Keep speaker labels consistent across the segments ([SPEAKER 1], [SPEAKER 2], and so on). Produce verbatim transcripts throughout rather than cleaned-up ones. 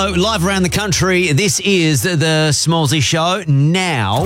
[SPEAKER 1] Hello, live around the country. This is the Smallsy Show. Now,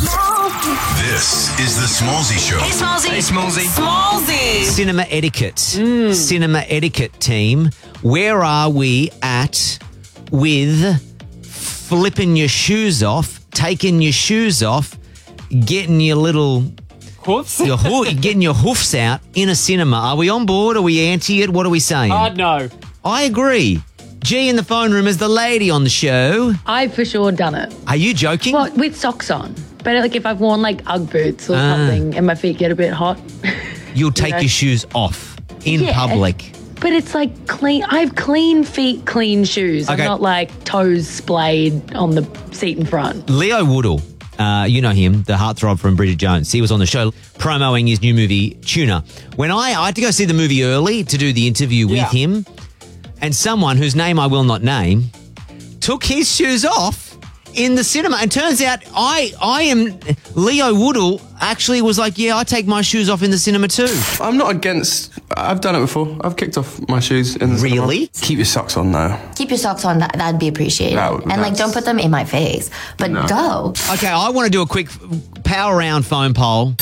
[SPEAKER 2] this is the Smallsy Show.
[SPEAKER 3] Hey, Smallsy.
[SPEAKER 4] Hey, Smallsy.
[SPEAKER 3] Smallsy.
[SPEAKER 1] cinema etiquette. Cinema etiquette team. Where are we at with flipping your shoes off, taking your shoes off, getting your little
[SPEAKER 4] Hoofs?
[SPEAKER 1] your hoo- getting your hoofs out in a cinema? Are we on board? Are we anti it? What are we saying?
[SPEAKER 4] Oh, no.
[SPEAKER 1] I agree. G in the phone room is the lady on the show.
[SPEAKER 5] I've for sure done it.
[SPEAKER 1] Are you joking?
[SPEAKER 5] Well, with socks on. But like if I've worn like Ugg boots or
[SPEAKER 1] Ah.
[SPEAKER 5] something and my feet get a bit hot.
[SPEAKER 1] You'll take
[SPEAKER 5] know.
[SPEAKER 1] your shoes off in
[SPEAKER 5] Yeah.
[SPEAKER 1] public.
[SPEAKER 5] But it's like clean. I have clean feet, clean shoes.
[SPEAKER 1] Okay.
[SPEAKER 5] I'm not like toes splayed on the seat in front.
[SPEAKER 1] Leo Woodall, uh, you know him, the heartthrob from Bridget Jones. He was on the show promoting his new movie, Tuna. When I, I had to go see the movie early to do the interview
[SPEAKER 4] Yeah.
[SPEAKER 1] with him, and someone whose name I will not name took his shoes off in the cinema. And turns out I I am, Leo Woodall actually was like, yeah, I take my shoes off in the cinema too.
[SPEAKER 6] I'm not against. I've done it before. I've kicked off my shoes in the cinema.
[SPEAKER 1] Really?
[SPEAKER 6] Keep your socks on though.
[SPEAKER 3] Keep your socks on. That, that'd be appreciated.
[SPEAKER 6] That-
[SPEAKER 3] and like,
[SPEAKER 6] that's-
[SPEAKER 3] don't put them in my face. But
[SPEAKER 6] No.
[SPEAKER 3] go.
[SPEAKER 1] Okay, I want to do a quick power round phone poll.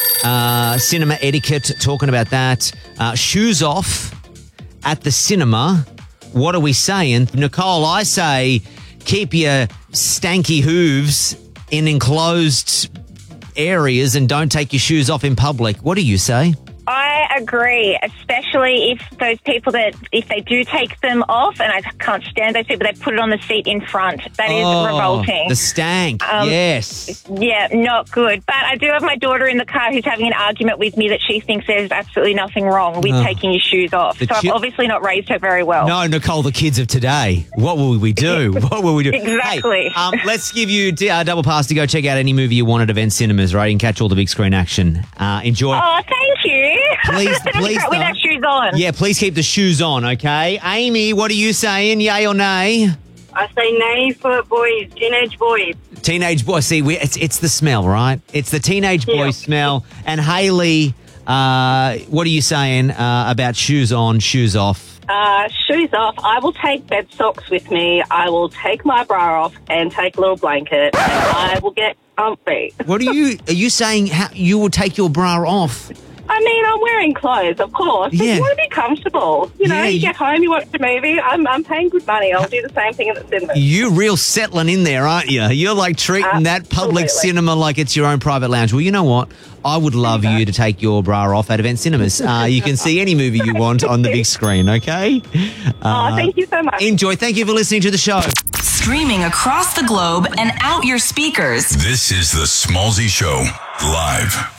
[SPEAKER 1] Uh, cinema etiquette, talking about that. Uh, shoes off at the cinema. What are we saying? Nicole, I say keep your stanky hooves in enclosed areas and don't take your shoes off in public. What do you say?
[SPEAKER 7] I agree, especially if those people that, if they do take them off, and I can't stand those people, they put it on the seat in front. That is
[SPEAKER 1] Oh,
[SPEAKER 7] revolting.
[SPEAKER 1] The stank,
[SPEAKER 7] Um,
[SPEAKER 1] yes.
[SPEAKER 7] Yeah, not good. But I do have my daughter in the car who's having an argument with me that she thinks there's absolutely nothing wrong with
[SPEAKER 1] Oh.
[SPEAKER 7] taking your shoes off.
[SPEAKER 1] The
[SPEAKER 7] So
[SPEAKER 1] chi-
[SPEAKER 7] I've obviously not raised her very well.
[SPEAKER 1] No, Nicole, the kids of today. What will we do? What will we do?
[SPEAKER 7] Exactly.
[SPEAKER 1] Hey, um, let's give you a uh, double pass to go check out any movie you want at Event Cinemas, right? You can catch all the big screen action. Uh, enjoy.
[SPEAKER 7] Oh, thank you.
[SPEAKER 1] Please, please,
[SPEAKER 7] With
[SPEAKER 1] don't.
[SPEAKER 7] our shoes on.
[SPEAKER 1] Yeah, please keep the shoes on, okay? Amy, what are you saying? Yay or nay?
[SPEAKER 8] I say nay for boys, teenage boys.
[SPEAKER 1] Teenage boy. See, we, it's it's the smell, right? It's the teenage boy
[SPEAKER 8] Yeah.
[SPEAKER 1] smell. And Hayley, uh, what are you saying uh, about shoes on, shoes off?
[SPEAKER 8] Uh, shoes off. I will take bed socks with me. I will take my bra off and take a little blanket. And I will get comfy.
[SPEAKER 1] What are you? Are you saying how you will take your bra off?
[SPEAKER 8] I mean, I'm wearing clothes, of course. But
[SPEAKER 1] Yeah.
[SPEAKER 8] you want to be comfortable. You know,
[SPEAKER 1] Yeah,
[SPEAKER 8] you
[SPEAKER 1] you-
[SPEAKER 8] get home, you watch the movie. I'm, I'm paying good money. I'll do the same thing at the cinema.
[SPEAKER 1] You real settling in there, aren't you? You're like treating that public
[SPEAKER 8] Absolutely.
[SPEAKER 1] cinema like it's your own private lounge. Well, you know what? I would love you to take your bra off at Event Cinemas. Uh, you can see any movie you want on the big screen, okay?
[SPEAKER 8] oh, thank you so much.
[SPEAKER 1] Enjoy. Thank you for listening to the show.
[SPEAKER 9] Streaming across the globe and out your speakers.
[SPEAKER 2] This is the Smallsy Show live.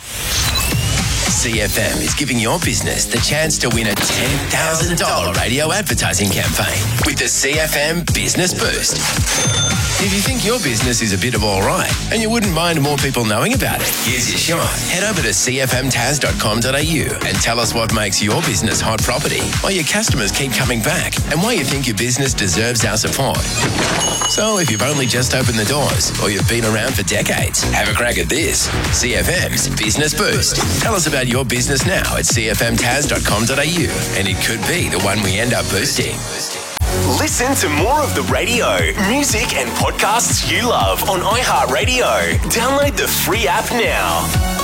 [SPEAKER 10] C F M is giving your business the chance to win a ten thousand dollars radio advertising campaign with the C F M Business Boost. If you think your business is a bit of all right and you wouldn't mind more people knowing about it, here's your shot. Head over to c f m taz dot com dot a u and tell us what makes your business hot property, why your customers keep coming back, and why you think your business deserves our support. So if you've only just opened the doors or you've been around for decades, have a crack at this. C F M's Business Boost. Tell us about your business now at c f m taz dot com dot a u and it could be the one we end up boosting.
[SPEAKER 11] Listen to more of the radio, music and podcasts you love on iHeartRadio. Download the free app now.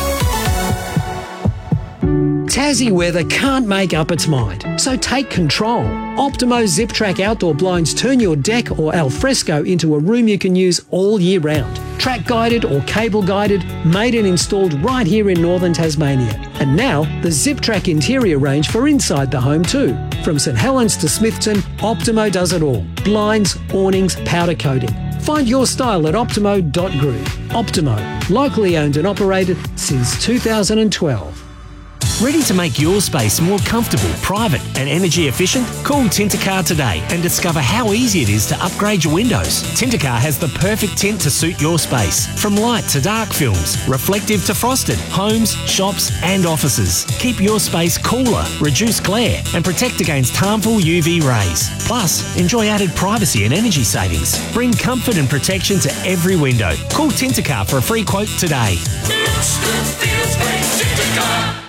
[SPEAKER 12] Tassie weather can't make up its mind, so take control. Optimo Zip Track outdoor blinds turn your deck or alfresco into a room you can use all year round. Track guided or cable guided, made and installed right here in northern Tasmania. And now the Zip Track interior range for inside the home too. From St Helens to Smithton, Optimo does it all. Blinds, awnings, powder coating. Find your style at optimo dot group. Optimo, locally owned and operated since two thousand twelve.
[SPEAKER 13] Ready to make your space more comfortable, private and energy efficient? Call Tintercar today and discover how easy it is to upgrade your windows. Tintercar has the perfect tint to suit your space. From light to dark films, reflective to frosted, homes, shops and offices. Keep your space cooler, reduce glare and protect against harmful U V rays. Plus, enjoy added privacy and energy savings. Bring comfort and protection to every window. Call Tintercar for a free quote today.
[SPEAKER 14] It's the feels great Tintercar.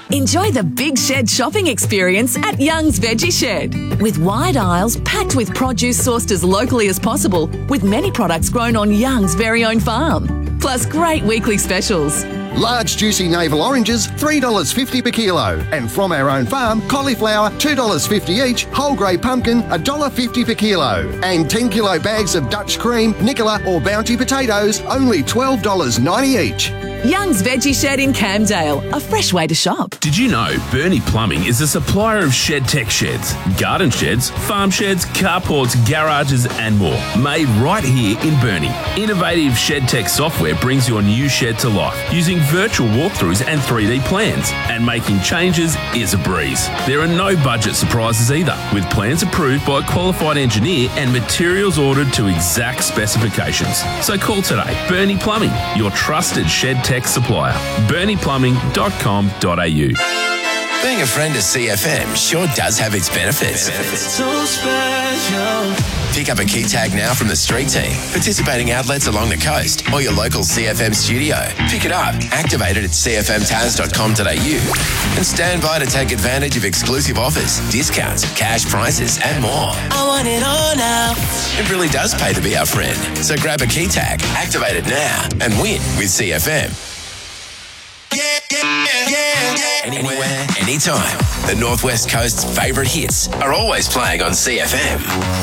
[SPEAKER 4] Enjoy the big shed shopping experience at Young's Veggie Shed. With wide aisles packed with produce sourced as locally as possible, with many products grown on Young's very own farm. Plus great weekly specials.
[SPEAKER 14] Large juicy navel oranges, three dollars fifty per kilo. And from our own farm, cauliflower, two dollars fifty each, whole grey pumpkin, one dollar fifty per kilo. And ten kilo bags of Dutch cream, Nicola or Bounty potatoes, only twelve dollars ninety each.
[SPEAKER 4] Young's Veggie Shed in Camdale, a fresh way to shop.
[SPEAKER 15] Did you know Bernie Plumbing is a supplier of shed tech sheds, garden sheds, farm sheds, carports, garages and more, made right here in Bernie. Innovative shed tech software brings your new shed to life using virtual walkthroughs and three D plans, and making changes is a breeze. There are no budget surprises either, with plans approved by a qualified engineer and materials ordered to exact specifications. So call today. Bernie Plumbing, your trusted shed tech supplier. bernie plumbing dot com dot a u.
[SPEAKER 10] Being a friend of C F M sure does have its benefits.
[SPEAKER 11] So special.
[SPEAKER 10] Pick up a key tag now from the street team, participating outlets along the coast, or your local C F M studio. Pick it up, activate it at c f m taz dot com dot a u, and stand by to take advantage of exclusive offers, discounts, cash prizes, and more.
[SPEAKER 11] I want it all now.
[SPEAKER 10] It really does pay to be our friend. So grab a key tag, activate it now, and win with C F M.
[SPEAKER 11] Yeah, yeah, yeah, yeah.
[SPEAKER 10] Anywhere, anytime. The Northwest Coast's favourite hits are always playing on C F M.